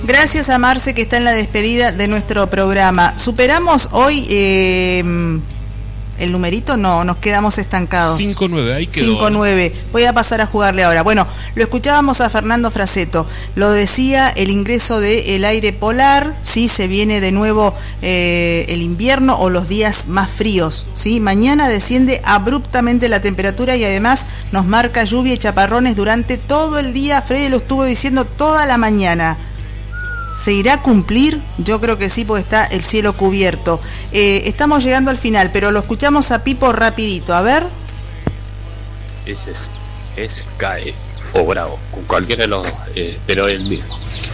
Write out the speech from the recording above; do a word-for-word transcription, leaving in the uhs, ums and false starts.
Gracias a Marce que está en la despedida de nuestro programa. Superamos hoy eh, el numerito, no, nos quedamos estancados. cinco nueve, ahí quedó. cinco nueve, voy a pasar a jugarle ahora. Bueno, lo escuchábamos a Fernando Fraseto, lo decía, el ingreso del aire polar, sí, se viene de nuevo eh, el invierno o los días más fríos, sí, mañana desciende abruptamente la temperatura y además nos marca lluvia y chaparrones durante todo el día. Freddy lo estuvo diciendo toda la mañana. ¿Se irá a cumplir? Yo creo que sí, porque está el cielo cubierto. Eh, estamos llegando al final, pero lo escuchamos a Pipo rapidito, a ver. Ese es, es cae o bravo, con cualquiera de los dos, eh, pero el mismo.